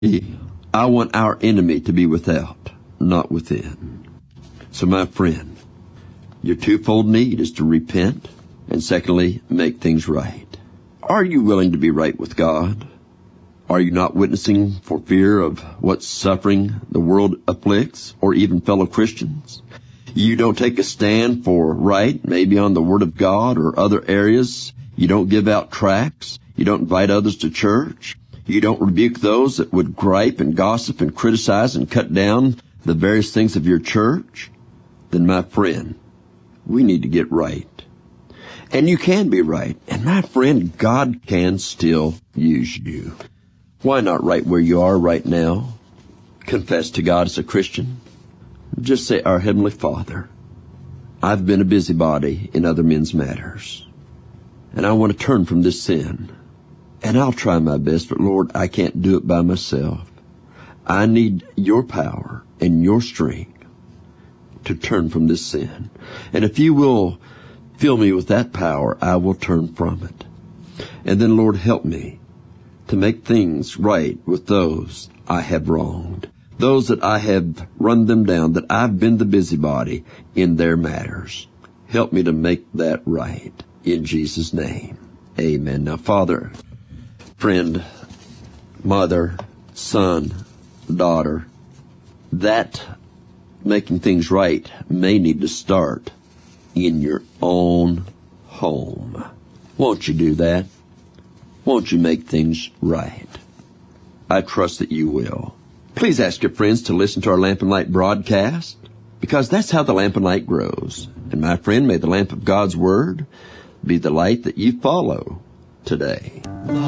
I want our enemy to be without, not within. So my friend, your twofold need is to repent and secondly, make things right. Are you willing to be right with God? Are you not witnessing for fear of what suffering the world afflicts or even fellow Christians? You don't take a stand for right, maybe on the Word of God or other areas. You don't give out tracts. You don't invite others to church. You don't rebuke those that would gripe and gossip and criticize and cut down the various things of your church. Then, my friend, we need to get right. And you can be right. And my friend, God can still use you. Why not right where you are right now? Confess to God as a Christian. Just say, Our Heavenly Father, I've been a busybody in other men's matters, and I want to turn from this sin. And I'll try my best, but Lord, I can't do it by myself. I need your power and your strength to turn from this sin. And if you will fill me with that power, I will turn from it. And then, Lord, help me to make things right with those I have wronged, those that I have run them down, that I've been the busybody in their matters. Help me to make that right. In Jesus' name, amen. Now, Father, friend, mother, son, daughter, that making things right may need to start in your own home. Won't you do that? Won't you make things right? I trust that you will. Please ask your friends to listen to our Lamp and Light broadcast, because that's how the Lamp and Light grows. And my friend, may the lamp of God's Word be the light that you follow today.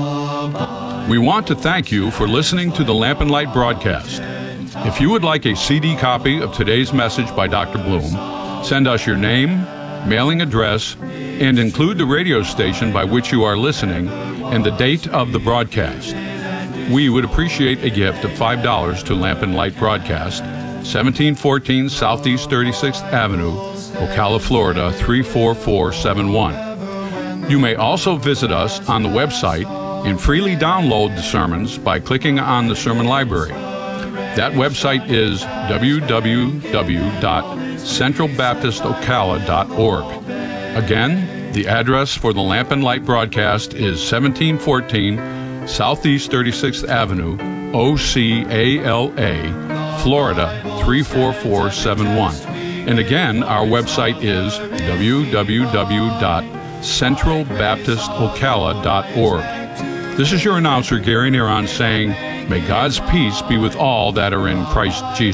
We want to thank you for listening to the Lamp and Light broadcast. If you would like a CD copy of today's message by Dr. Bloom, send us your name, mailing address, and include the radio station by which you are listening and the date of the broadcast. We would appreciate a gift of $5 to Lamp and Light Broadcast, 1714 Southeast 36th Avenue, Ocala, Florida 34471. You may also visit us on the website and freely download the sermons by clicking on the Sermon Library. That website is www.centralbaptistocala.org. Again, the address for the Lamp and Light broadcast is 1714 Southeast 36th Avenue, Ocala, Florida 34471. And again, our website is www.centralbaptistocala.org. This is your announcer, Gary Neron, saying, may God's peace be with all that are in Christ Jesus.